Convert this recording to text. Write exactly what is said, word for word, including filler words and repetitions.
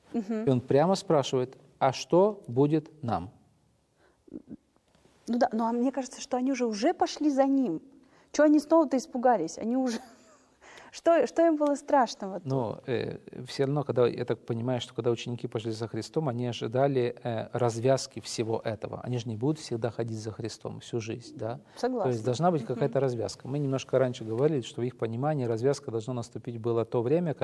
Угу. И он прямо спрашивает, а что будет нам? Ну да, ну а мне кажется, что они уже уже пошли за ним. Чего они снова-то испугались? Они уже... Что, что им было страшного? Но э, все равно, когда, я так понимаю, что когда ученики пошли за Христом, они ожидали э, развязки всего этого. Они же не будут всегда ходить за Христом всю жизнь, да? Согласна. То есть должна быть какая-то развязка. Мы немножко раньше говорили, что в их понимании развязка должна наступить было то время,